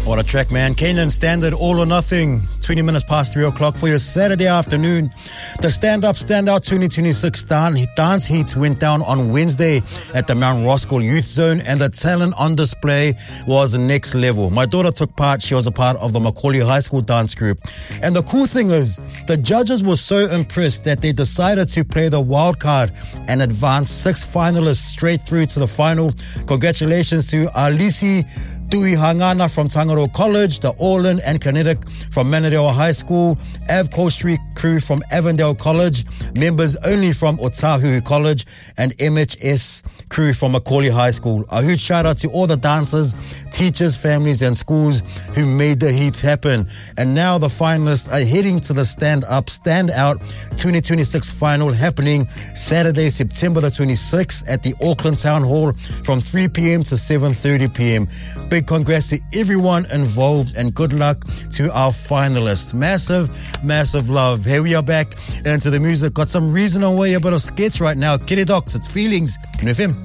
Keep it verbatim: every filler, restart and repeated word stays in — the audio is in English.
What a track, man. Kanan Standard, All or Nothing. twenty minutes past three o'clock for your Saturday afternoon. The Stand Up, Stand Out twenty twenty-six dance heats went down on Wednesday at the Mount Roskill Youth Zone, and the talent on display was next level. My daughter took part. She was a part of the Macaulay High School dance group. And the cool thing is, the judges were so impressed that they decided to play the wild card and advance six finalists straight through to the final. Congratulations to Alisi Tui Hangana from Tangaro College, the Orland and Kinetic from Manadale High School, Av Coastry crew from Avondale College, members only from Otahu College, and M H S crew from Macaulay High School. A huge shout out to all the dancers, teachers, families and schools who made the heats happen. And now the finalists are heading to the Stand Up, Stand Out twenty twenty-six final, happening Saturday, September the twenty-sixth at the Auckland Town Hall from three p.m. to seven thirty p.m. Big congrats to everyone involved and good luck to our finalists. Massive, massive love. Here we are back into the music. Got some reason away, a bit of sketch right now. Kitty Docs, it's Feelings in F M.